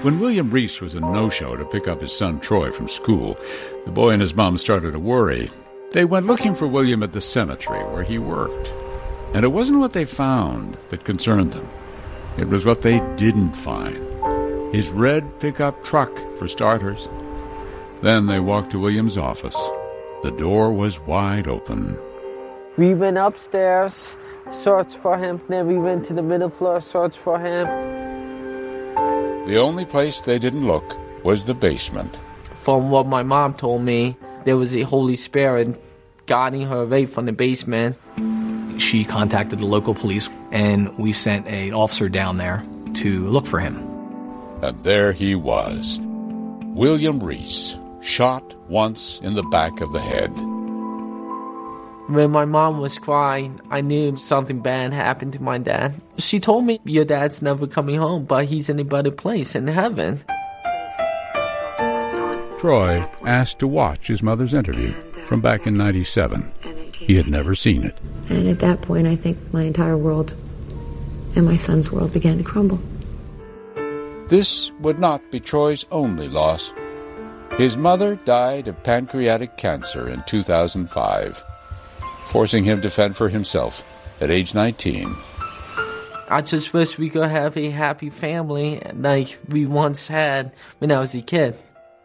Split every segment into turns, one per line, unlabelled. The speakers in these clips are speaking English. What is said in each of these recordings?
When William Reese was a no-show to pick up his son Troy from school, the boy and his mom started to worry. They went looking for William at the cemetery where he worked. And it wasn't what they found that concerned them. It was what they didn't find. His red pickup truck, for starters. Then they walked to William's office. The door was wide open.
We went upstairs, searched for him. Then we went to the middle floor, searched for him.
The only place they didn't look was the basement.
From what my mom told me, there was a Holy Spirit guiding her away from the basement.
She contacted the local police, and we sent an officer down there to look for him.
And there he was, William Reese, shot once in the back of the head.
When my mom was crying, I knew something bad happened to my dad. She told me, your dad's never coming home, but he's in a better place in heaven.
Troy asked to watch his mother's interview from back in '97. He had never seen it.
And at that point, I think my entire world and my son's world began to crumble.
This would not be Troy's only loss. His mother died of pancreatic cancer in 2005, forcing him to fend for himself at age 19.
I just wish we could have a happy family like we once had when I was a kid.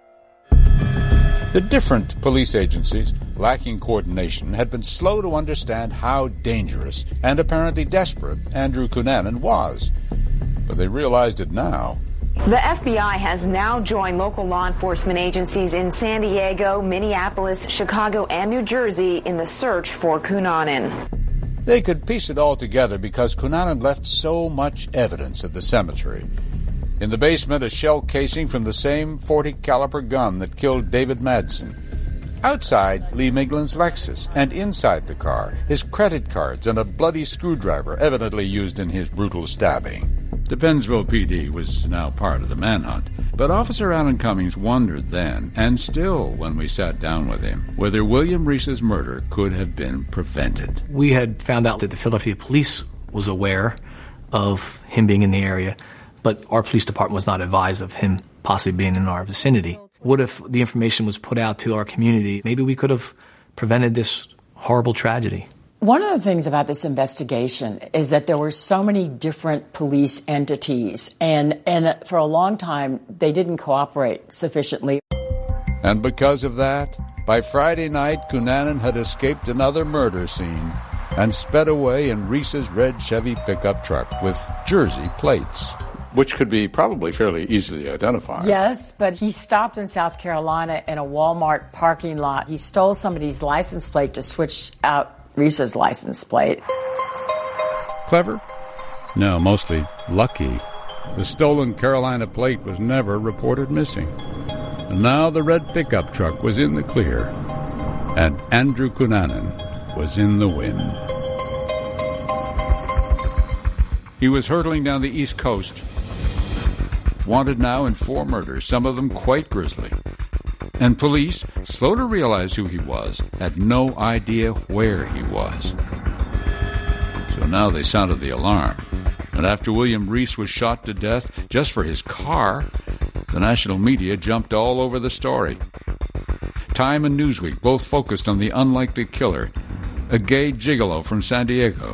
The different police agencies, lacking coordination, had been slow to understand how dangerous and apparently desperate Andrew Cunanan was. But they realized it now.
The FBI has now joined local law enforcement agencies in San Diego, Minneapolis, Chicago, and New Jersey in the search for Cunanan.
They could piece it all together because Cunanan left so much evidence at the cemetery. In the basement, a shell casing from the same .40 caliber gun that killed David Madsen. Outside, Lee Miglin's Lexus, and inside the car, his credit cards and a bloody screwdriver evidently used in his brutal stabbing. The Pennsville PD was now part of the manhunt, but Officer Alan Cummings wondered then, and still when we sat down with him, whether William Reese's murder could have been prevented.
We had found out that the Philadelphia police was aware of him being in the area, but our police department was not advised of him possibly being in our vicinity. What if the information was put out to our community? Maybe we could have prevented this horrible tragedy.
One of the things about this investigation is that there were so many different police entities, and for a long time, they didn't cooperate sufficiently.
And because of that, by Friday night, Cunanan had escaped another murder scene and sped away in Reese's red Chevy pickup truck with Jersey plates, which could be probably fairly easily identified.
Yes, but he stopped in South Carolina in a Walmart parking lot. He stole somebody's license plate to switch out Reese's license plate.
Clever? No, mostly lucky. The stolen Carolina plate was never reported missing. And now the red pickup truck was in the clear, and Andrew Cunanan was in the wind. He was hurtling down the East Coast, wanted now in 4 murders, some of them quite grisly. And police, slow to realize who he was, had no idea where he was. So now they sounded the alarm. And after William Reese was shot to death just for his car, the national media jumped all over the story. Time and Newsweek both focused on the unlikely killer, a gay gigolo from San Diego.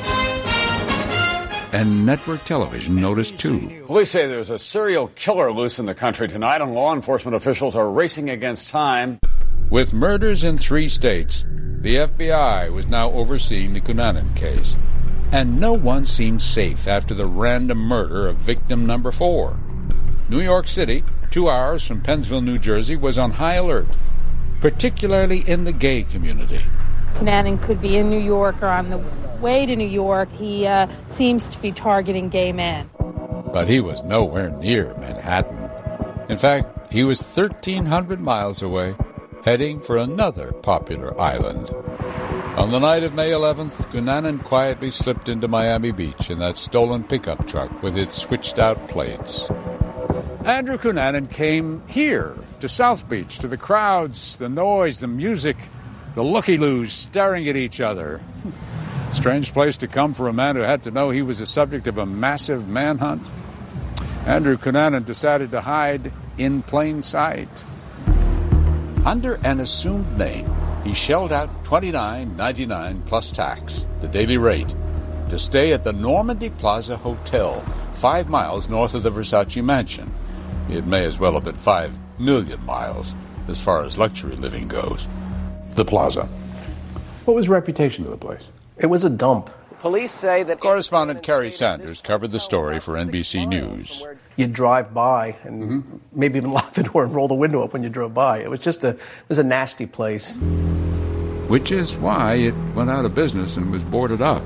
And network television noticed too.
Police say there's a serial killer loose in the country tonight, and law enforcement officials are racing against time.
With murders in 3 states, the FBI was now overseeing the Cunanan case. And no one seemed safe after the random murder of victim number 4. New York City, 2 hours from Pennsville, New Jersey, was on high alert, particularly in the gay community.
Cunanan could be in New York or on the way to New York. He seems to be targeting gay men.
But he was nowhere near Manhattan. In fact, he was 1,300 miles away, heading for another popular island. On the night of May 11th, Cunanan quietly slipped into Miami Beach in that stolen pickup truck with its switched-out plates. Andrew Cunanan came here, to South Beach, to the crowds, the noise, the music, the looky-loos staring at each other. Strange place to come for a man who had to know he was the subject of a massive manhunt. Andrew Cunanan decided to hide in plain sight. Under an assumed name, he shelled out $29.99 plus tax, the daily rate, to stay at the Normandy Plaza Hotel, 5 miles north of the Versace mansion. It may as well have been 5 million miles as far as luxury living goes.
The Plaza. What was the reputation of the place?
It was a dump.
Police say that...
Correspondent Kerry Sanders covered the story for NBC News.
You'd drive by and maybe even lock the door and roll the window up when you drove by. It was a nasty place.
Which is why it went out of business and was boarded up.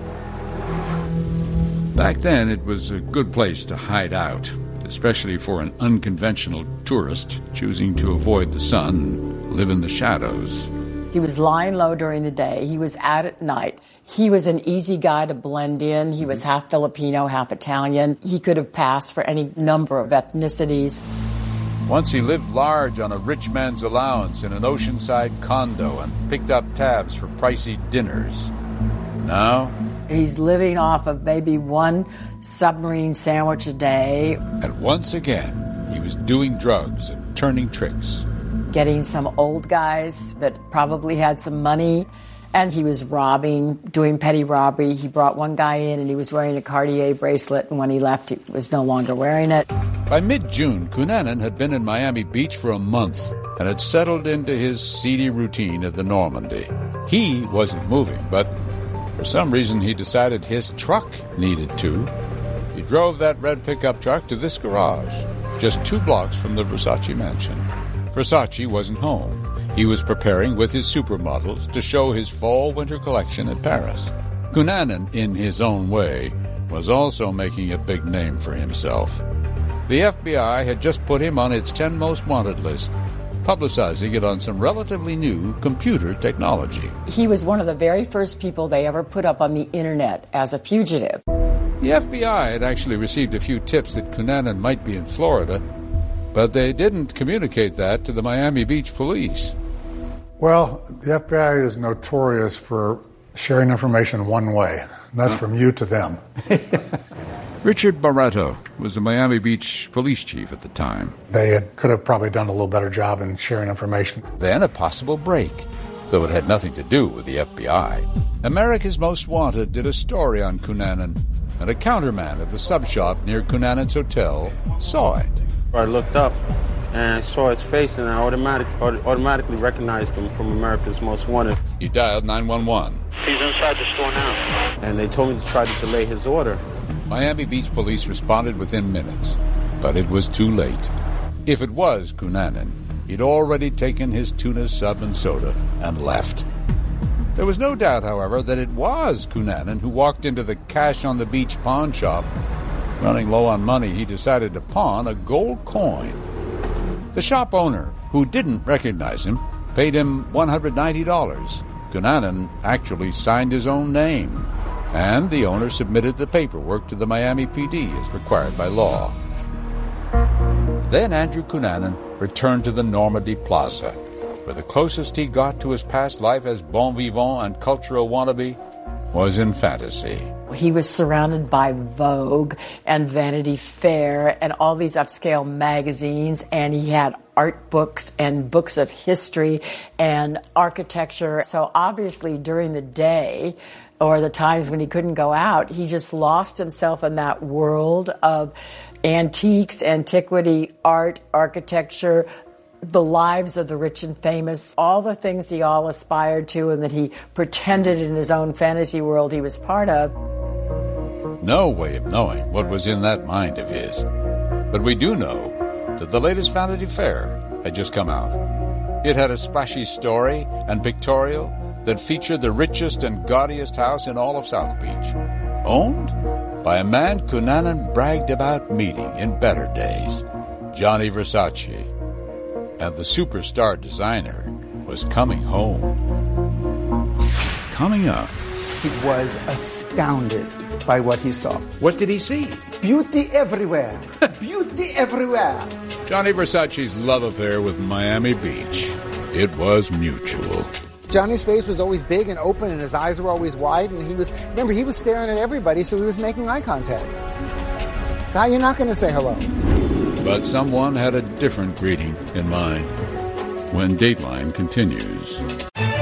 Back then, it was a good place to hide out, especially for an unconventional tourist choosing to avoid the sun and live in the shadows.
He was lying low during the day. He was out at night. He was an easy guy to blend in. He was half Filipino, half Italian. He could have passed for any number of ethnicities.
Once he lived large on a rich man's allowance in an oceanside condo and picked up tabs for pricey dinners. Now,
he's living off of maybe one submarine sandwich a day.
And once again, he was doing drugs and turning tricks.
Getting some old guys that probably had some money. And he was robbing, doing petty robbery. He brought one guy in and he was wearing a Cartier bracelet, and when he left, he was no longer wearing it.
By mid-June, Cunanan had been in Miami Beach for a month and had settled into his seedy routine at the Normandy. He wasn't moving, but for some reason he decided his truck needed to. He drove that red pickup truck to this garage, just 2 blocks from the Versace mansion. Versace wasn't home. He was preparing with his supermodels to show his fall-winter collection at Paris. Cunanan, in his own way, was also making a big name for himself. The FBI had just put him on its 10 most wanted list, publicizing it on some relatively new computer technology.
He was one of the very first people they ever put up on the internet as a fugitive.
The FBI had actually received a few tips that Cunanan might be in Florida, but they didn't communicate that to the Miami Beach police.
Well, the FBI is notorious for sharing information one way, and that's from you to them.
Richard Barreto was the Miami Beach police chief at the time.
They could have probably done a little better job in sharing information.
Then a possible break, though it had nothing to do with the FBI. America's Most Wanted did a story on Cunanan, and a counterman at the sub shop near Cunanan's hotel saw it.
I looked up and saw his face, and I automatically recognized him from America's Most Wanted.
You dialed 911.
He's inside the store now. And they told me to try to delay his order.
Miami Beach police responded within minutes, but it was too late. If it was Cunanan, he'd already taken his tuna sub and soda and left. There was no doubt, however, that it was Cunanan who walked into the Cash on the Beach pawn shop. Running low on money, he decided to pawn a gold coin. The shop owner, who didn't recognize him, paid him $190. Cunanan actually signed his own name, and the owner submitted the paperwork to the Miami PD as required by law. Then Andrew Cunanan returned to the Normandy Plaza, where the closest he got to his past life as bon vivant and cultural wannabe was in fantasy.
He was surrounded by Vogue and Vanity Fair and all these upscale magazines, and he had art books and books of history and architecture. So obviously during the day, or the times when he couldn't go out, he just lost himself in that world of antiques, antiquity, art, architecture, the lives of the rich and famous, all the things he all aspired to and that he pretended in his own fantasy world he was part of.
No way of knowing what was in that mind of his. But we do know that the latest Vanity Fair had just come out. It had a splashy story and pictorial that featured the richest and gaudiest house in all of South Beach, owned by a man Cunanan bragged about meeting in better days, Gianni Versace. And the superstar designer was coming home. Coming up.
He was astounded by what he saw.
What did he see?
Beauty everywhere. Beauty everywhere.
Gianni Versace's love affair with Miami Beach. It was mutual.
Johnny's face was always big and open, and his eyes were always wide, and he was staring at everybody, so he was making eye contact. Guy, you're not going to say hello.
But someone had a different greeting in mind. When Dateline continues.